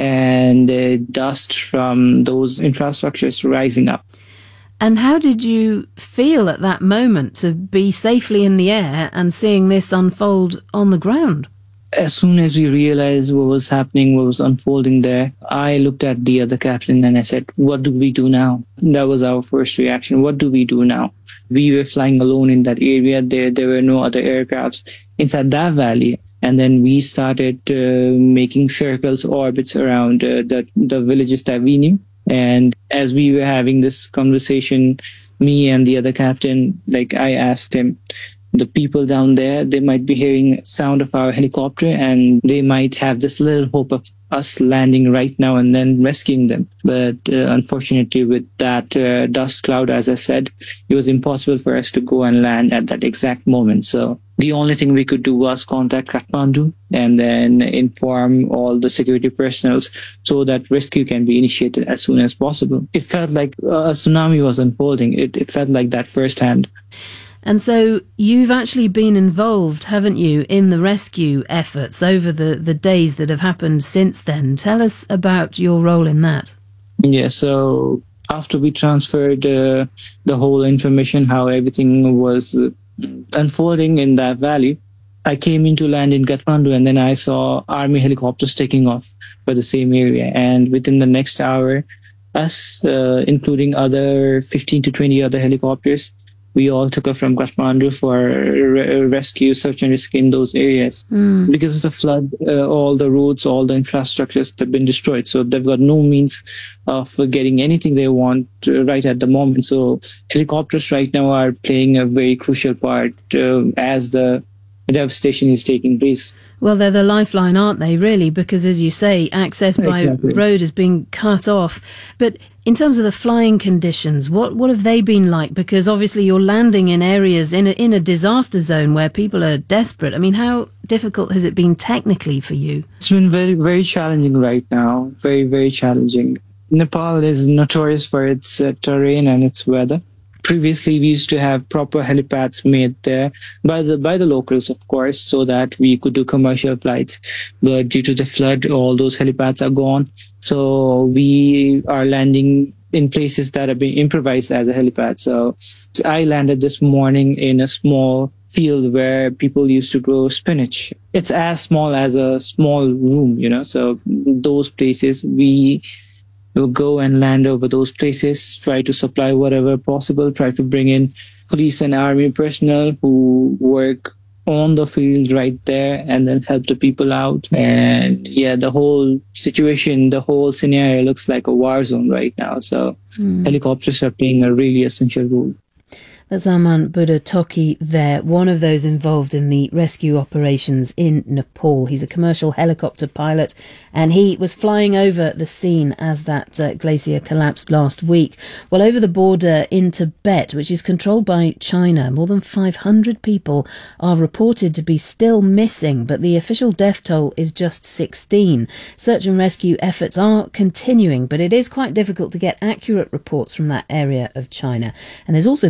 and the dust from those infrastructures rising up. And how did you feel at that moment to be safely in the air and seeing this unfold on the ground? As soon as we realized what was happening, what was unfolding there, I looked at the other captain and I said, what do we do now? That was our first reaction. What do we do now? We were flying alone in that area. There, there were no other aircrafts inside that valley. And then we started uh, making circles, orbits around uh, the, the villages that we knew. And as we were having this conversation, me and the other captain, like I asked him, the people down there, they might be hearing sound of our helicopter and they might have this little hope of us landing right now and then rescuing them. But uh, unfortunately, with that uh, dust cloud, as I said, it was impossible for us to go and land at that exact moment. So the only thing we could do was contact Kathmandu and then inform all the security personnel so that rescue can be initiated as soon as possible. It felt like a tsunami was unfolding. It, it felt like that firsthand. And so you've actually been involved, haven't you, in the rescue efforts over the, the days that have happened since then. Tell us about your role in that. Yeah, so after we transferred uh, the whole information, how everything was uh, unfolding in that valley, I came into land in Kathmandu and then I saw army helicopters taking off for the same area. And within the next hour, us, uh, including other fifteen to twenty other helicopters, we all took off from Kathmandu for re- rescue, search and rescue in those areas. Mm. Because of the flood, uh, all the roads, all the infrastructures have been destroyed. So they've got no means of getting anything they want uh, right at the moment. So helicopters right now are playing a very crucial part uh, as the devastation is taking place. Well, they're the lifeline, aren't they, really? Because, as you say, access by Exactly. road has been cut off. But in terms of the flying conditions, what, what have they been like? Because obviously you're landing in areas, in a, in a disaster zone where people are desperate. I mean, how difficult has it been technically for you? It's been very, very challenging right now. Very, very challenging. Nepal is notorious for its uh, terrain and its weather. Previously, we used to have proper helipads made there by the by the locals, of course, so that we could do commercial flights. But due to the flood, all those helipads are gone. So we are landing in places that have been improvised as a helipad. So I landed this morning in a small field where people used to grow spinach. It's as small as a small room, you know. So those places we will go and land over those places, try to supply whatever possible, try to bring in police and army personnel who work on the field right there and then help the people out. And yeah, the whole situation, the whole scenario looks like a war zone right now. So mm. helicopters are playing a really essential role. That's Arman Buddha Toki there, one of those involved in the rescue operations in Nepal. He's a commercial helicopter pilot, and he was flying over the scene as that uh, glacier collapsed last week. Well, over the border in Tibet, which is controlled by China, more than five hundred people are reported to be still missing, but the official death toll is just sixteen. Search and rescue efforts are continuing, but it is quite difficult to get accurate reports from that area of China. And there's also been a crash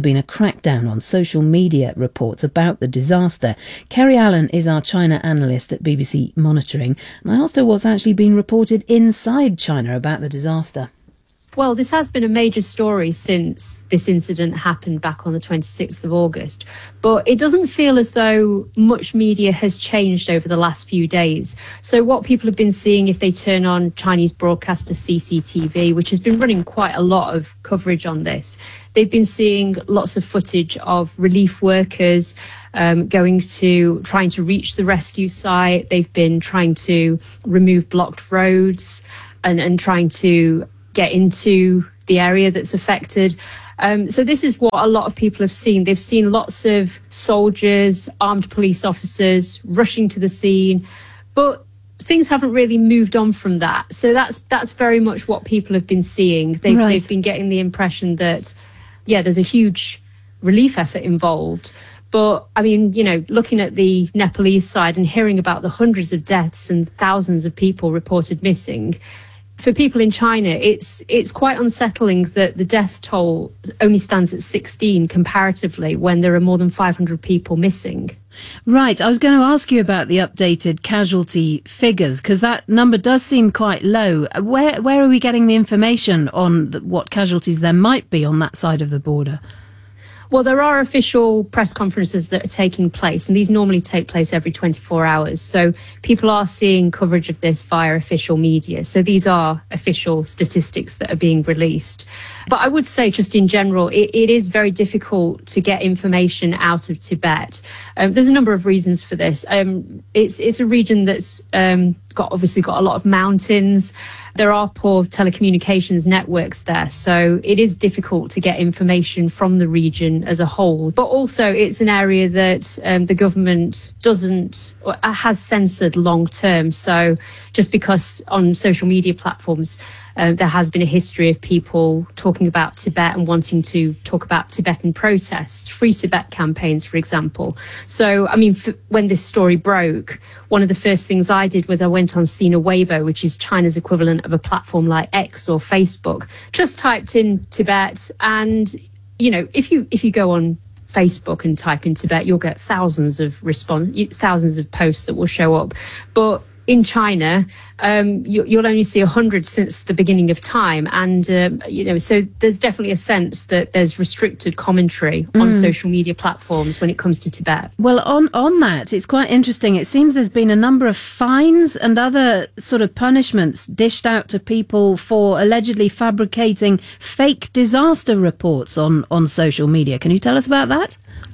crackdown on social media reports about the disaster. Kerry Allen is our China analyst at B B C Monitoring, and I asked her what's actually been reported inside China about the disaster. Well, this has been a major story since this incident happened back on the twenty-sixth of August. But it doesn't feel as though much media has changed over the last few days. So what people have been seeing if they turn on Chinese broadcaster C C T V, which has been running quite a lot of coverage on this, they've been seeing lots of footage of relief workers um, going to, trying to reach the rescue site. They've been trying to remove blocked roads and, and trying to get into the area that's affected. Um, so this is what a lot of people have seen. They've seen lots of soldiers, armed police officers rushing to the scene, but things haven't really moved on from that. So that's that's very much what people have been seeing. They've, Right. they've been getting the impression that, yeah, there's a huge relief effort involved. But, I mean, you know, looking at the Nepalese side and hearing about the hundreds of deaths and thousands of people reported missing, for people in China, it's it's quite unsettling that the death toll only stands at sixteen comparatively when there are more than five hundred people missing. Right, I was going to ask you about the updated casualty figures, because that number does seem quite low. Where where are we getting the information on the, what casualties there might be on that side of the border? Well, there are official press conferences that are taking place, and these normally take place every twenty-four hours. So people are seeing coverage of this via official media. So these are official statistics that are being released. But I would say just in general, it, it is very difficult to get information out of Tibet. Um, there's a number of reasons for this. Um, it's, it's a region that's um, got obviously got a lot of mountains. There are poor telecommunications networks there, so it is difficult to get information from the region as a whole. But also it's an area that um, the government doesn't, or has censored long term. So just because on social media platforms, Uh, there has been a history of people talking about Tibet and wanting to talk about Tibetan protests, Free Tibet campaigns, for example. So, I mean, f- when this story broke, one of the first things I did was I went on Sina Weibo, which is China's equivalent of a platform like X or Facebook, just typed in Tibet. And, you know, if you if you go on Facebook and type in Tibet, you'll get thousands of response, thousands of posts that will show up. But in China, um, you, you'll only see a hundred since the beginning of time, and um, you know, so there's definitely a sense that there's restricted commentary on Mm. social media platforms when it comes to Tibet. Well, on, on that, it's quite interesting. It seems there's been a number of fines and other sort of punishments dished out to people for allegedly fabricating fake disaster reports on, on social media. Can you tell us about that?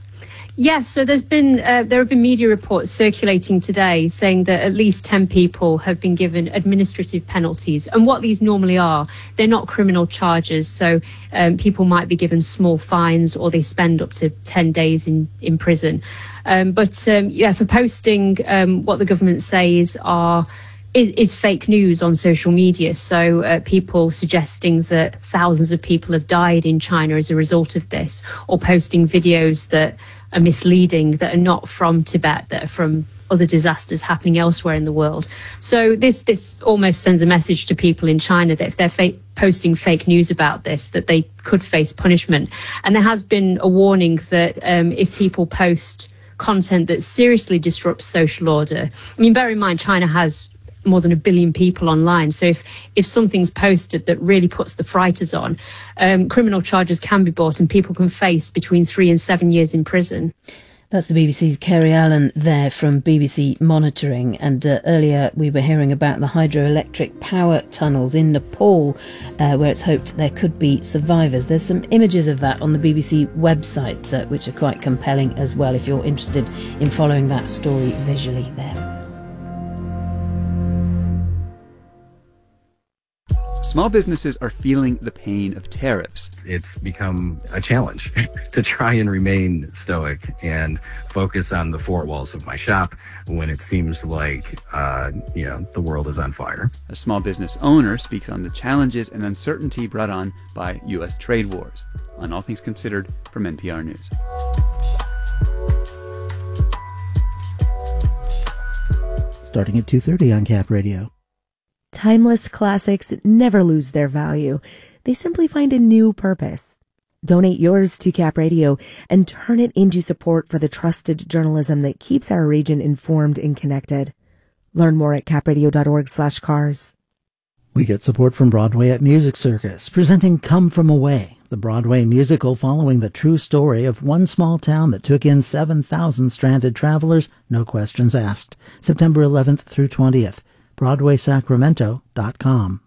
Yes, so there's been uh, there have been media reports circulating today saying that at least ten people have been given administrative penalties. And what these normally are, they're not criminal charges. So um, people might be given small fines, or they spend up to ten days in, in prison. Um, but um, yeah, for posting um, what the government says are Is, is fake news on social media. So uh, people suggesting that thousands of people have died in China as a result of this, or posting videos that are misleading, that are not from Tibet, that are from other disasters happening elsewhere in the world. So this this almost sends a message to people in China that if they're fa- posting fake news about this, that they could face punishment. And there has been a warning that um, if people post content that seriously disrupts social order, I mean, bear in mind, China has more than a billion people online. So if, if something's posted that really puts the frighters on, um, criminal charges can be brought and people can face between three and seven years in prison. That's the B B C's Kerry Allen there from B B C Monitoring. And uh, earlier we were hearing about the hydroelectric power tunnels in Nepal, uh, where it's hoped there could be survivors. There's some images of that on the B B C website, uh, which are quite compelling as well, if you're interested in following that story visually there. Small businesses are feeling the pain of tariffs. It's become a challenge to try and remain stoic and focus on the four walls of my shop when it seems like, uh, you know, the world is on fire. A small business owner speaks on the challenges and uncertainty brought on by U S trade wars. On All Things Considered from N P R News. Starting at two thirty on Cap Radio. Timeless classics never lose their value. They simply find a new purpose. Donate yours to Cap Radio and turn it into support for the trusted journalism that keeps our region informed and connected. Learn more at capradio.org slash cars. We get support from Broadway at Music Circus, presenting Come From Away, the Broadway musical following the true story of one small town that took in seven thousand stranded travelers, no questions asked. September eleventh through twentieth. Broadway Sacramento dot com.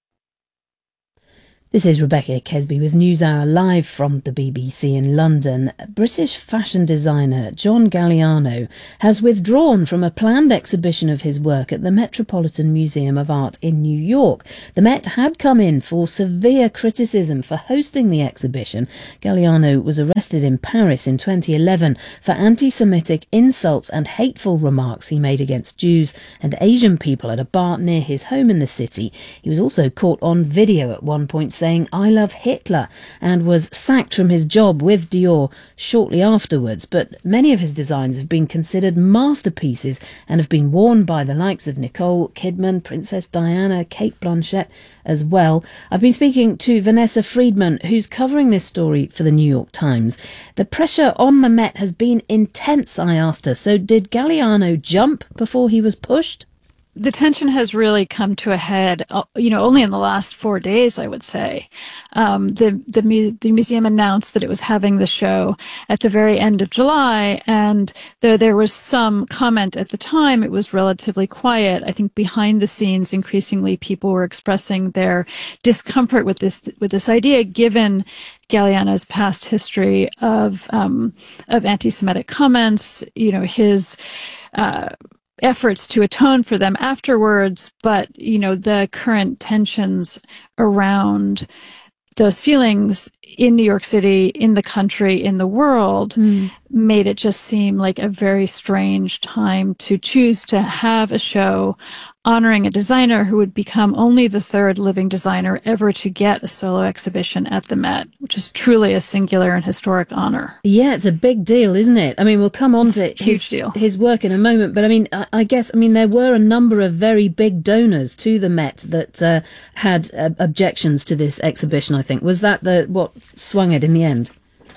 This is Rebecca Kesby with NewsHour live from the B B C in London. British fashion designer John Galliano has withdrawn from a planned exhibition of his work at the Metropolitan Museum of Art in New York. The Met had come in for severe criticism for hosting the exhibition. Galliano was arrested in Paris in twenty eleven for anti-Semitic insults and hateful remarks he made against Jews and Asian people at a bar near his home in the city. He was also caught on video at one point saying, "I love Hitler," and was sacked from his job with Dior shortly afterwards. But many of his designs have been considered masterpieces and have been worn by the likes of Nicole Kidman, Princess Diana, Cate Blanchett as well. I've been speaking to Vanessa Friedman, who's covering this story for the New York Times. The pressure on the Met has been intense, I asked her. So did Galliano jump before he was pushed? The tension has really come to a head, you know, only in the last four days, I would say. Um, the, the, mu- the museum announced that it was having the show at the very end of July, and though there was some comment at the time, it was relatively quiet. I think behind the scenes, increasingly people were expressing their discomfort with this, with this idea, given Galliano's past history of, um, of anti-Semitic comments, you know, his, uh, efforts to atone for them afterwards, but, you know, the current tensions around those feelings in New York City, in the country, in the world, mm. made it just seem like a very strange time to choose to have a show honoring a designer who would become only the third living designer ever to get a solo exhibition at the Met, which is truly a singular and historic honor. Yeah, it's a big deal, isn't it? I mean, we'll come on it's to a huge his, deal. his work in a moment, but I mean, I, I guess, I mean, there were a number of very big donors to the Met that uh, had uh, objections to this exhibition, I think. Was that the what swung it in the end?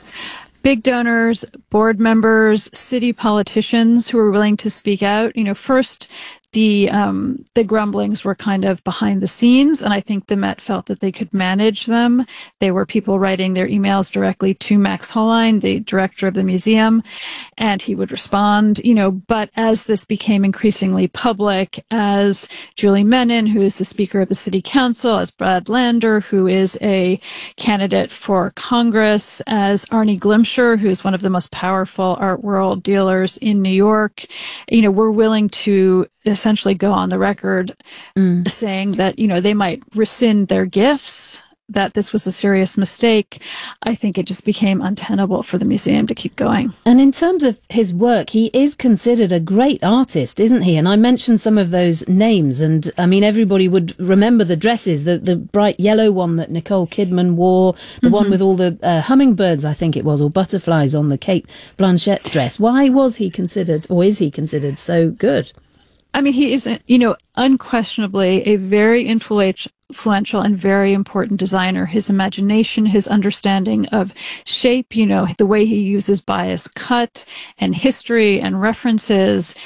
Big donors, board members, city politicians who were willing to speak out. You know, first, the um, the grumblings were kind of behind the scenes, and I think the Met felt that they could manage them. They were people writing their emails directly to Max Hollein, the director of the museum, and he would respond, you know, but as this became increasingly public, as Julie Menin, who is the Speaker of the City Council, as Brad Lander, who is a candidate for Congress, as Arnie Glimcher, who is one of the most powerful art world dealers in New York, you know, we're willing to essentially go on the record mm. saying that, you know, they might rescind their gifts, that this was a serious mistake. I think it just became untenable for the museum to keep going. And in terms of his work, he is considered a great artist, isn't he? And I mentioned some of those names, and I mean, everybody would remember the dresses, the, the bright yellow one that Nicole Kidman wore, the mm-hmm. one with all the uh, hummingbirds, I think it was, or butterflies on the Cate Blanchett dress. Why was he considered, or is he considered so good? I mean, he is, you know, unquestionably a very influential and very important designer. His imagination, his understanding of shape, you know, the way he uses bias cut and history and references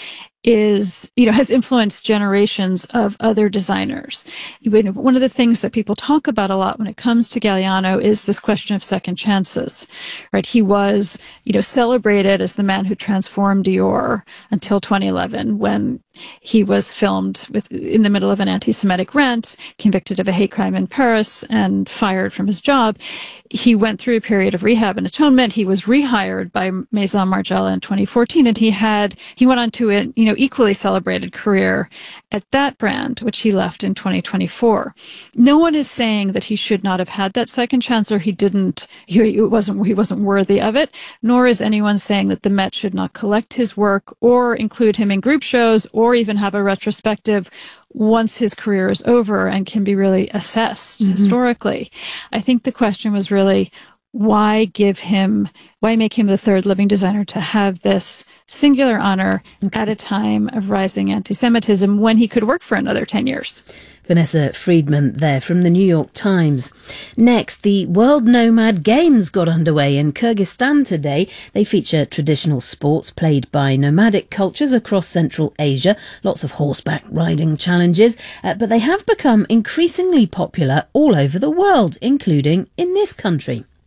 is, you know, has influenced generations of other designers. One of the things that people talk about a lot when it comes to Galliano is this question of second chances, right? He was, you know, celebrated as the man who transformed Dior until twenty eleven, when he was filmed with in the middle of an anti-Semitic rant, convicted of a hate crime in Paris, and fired from his job. He went through a period of rehab and atonement. He was rehired by Maison Margiela in twenty fourteen, and he had he went on to a you know equally celebrated career at that brand, which he left in twenty twenty-four. No one is saying that he should not have had that second chance, or he didn't. He wasn't he wasn't worthy of it. Nor is anyone saying that the Met should not collect his work or include him in group shows, or even have a retrospective once his career is over and can be really assessed mm-hmm. historically. I think the question was really, why give him, why make him the third living designer to have this singular honor okay. at a time of rising anti-Semitism when he could work for another ten years? Vanessa Friedman there from the New York Times. Next, the World Nomad Games got underway in Kyrgyzstan today. They feature traditional sports played by nomadic cultures across Central Asia, lots of horseback riding challenges, uh, but they have become increasingly popular all over the world, including in this country.